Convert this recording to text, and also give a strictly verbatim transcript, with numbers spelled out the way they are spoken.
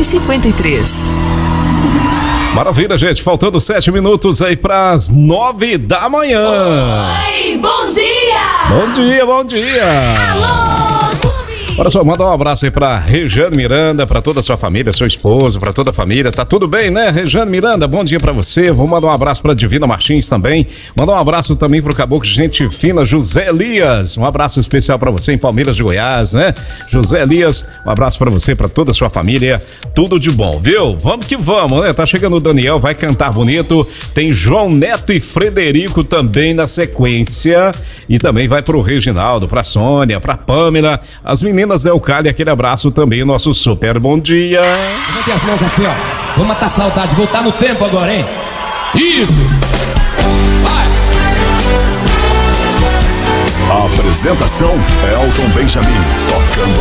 nove cinquenta e três. Maravilha, gente. Faltando sete minutos aí para as nove da manhã. Oi, bom dia! Bom dia, bom dia! Alô, clube! Olha só, manda um abraço aí pra Rejane Miranda, pra toda a sua família, seu esposo, pra toda a família. Tá tudo bem, né, Rejane Miranda? Bom dia pra você. Vou mandar um abraço pra Divina Martins também. Mandar um abraço também pro caboclo gente fina José Elias. Um abraço especial pra você em Palmeiras de Goiás, né? José Elias, um abraço pra você, pra toda a sua família. Tudo de bom, viu? Vamos que vamos, né? Tá chegando o Daniel, vai cantar bonito. Tem João Neto e Frederico também na sequência. E também vai pro Reginaldo, pra Sônia, pra Pâmela, as meninas Del Cali, aquele abraço também, nosso super bom dia. Levante as mãos assim, ó. Vou matar a saudade, voltar no tempo agora, hein? Isso! Vai! A apresentação é Elton Benjamin, tocando